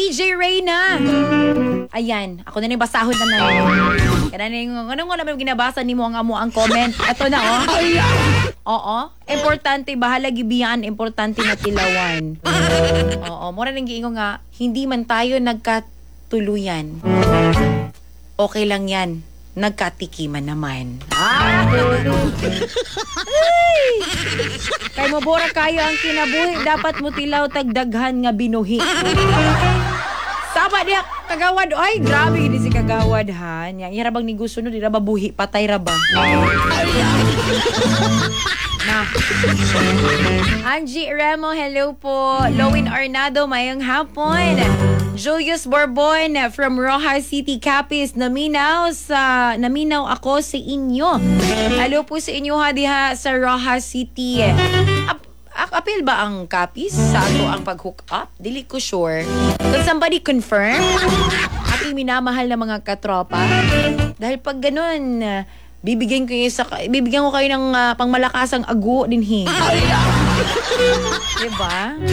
DJ Reyna. Ayan, ako na ni basahon na na. Kananing anong wala may ginabasa nimo ang amo ang comment. Ato na oh. Oo, importante bahala gibiyan, importante na tilawan. Oo, mura nang giingon nga hindi man tayo nagkatuluyan. Okay lang 'yan. Nagkatikiman naman. Kay mo bora kayo ang kinabuhi, dapat mo tilaw tagdaghan nga binuhi. Sama niya, kagawad. Ay, grabe hindi si kagawad, ha? Yang irabang ni gusto no, di raba buhi, patay raba. Na. Angie Remo, hello po. Lowin Arnado, mayang hapon. Julius Borbon from Rojas City, Capiz. Naminaw ako sa inyo. Hello po sa inyo ha diha sa Rojas City. Apil ba ang Capiz sa ato ang pag-hook up? Dili ko sure. Could somebody confirm? Ating minamahal na mga katropa. Dahil pag ganun, bibigyan ko kayo ng pangmalakasang agu din hi. Diba?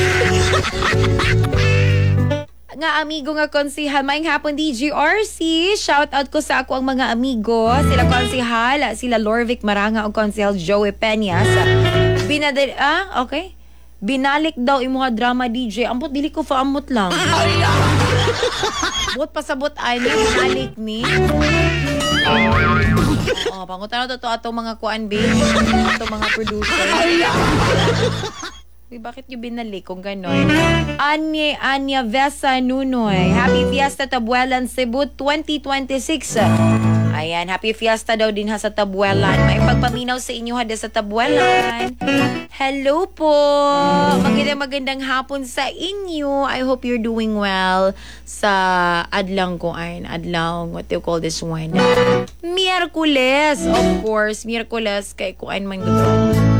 Nga amigo nga konsihal, maing hapon DJ RC. Shout out ko sa ako ang mga amigo. Sila konsihal, sila Lorvic Maranga o konsihal Joey Peñas. Okay. Binalik daw imuha drama DJ. Ambot dili ko fa amot lang. Bot pasabot ani binalik ni. Pangutan na to ato mga kuan be. Ato mga producer. Bakit yung binalik kung gano'n? Anya Vesa Nunoy. Happy Fiesta Tabuelan Cebu 2026. Ayan, happy fiesta daw din ha sa Tabuelan. May pagpaminaw sa inyo ha sa Tabuelan. Hello po. Magandang hapon sa inyo. I hope you're doing well sa adlang what do you call this one? Miyerkules. Of course, Miyerkules kay kuan man dito.